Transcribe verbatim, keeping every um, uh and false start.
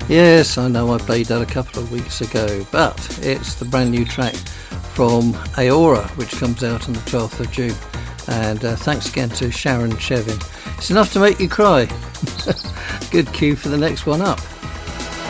Yes, I know I played that a couple of weeks ago, but it's the brand new track from Aora, which comes out on the twelfth of June. And uh, thanks again to Sharon Chevin. It's enough to make you cry. Good cue for the next one up.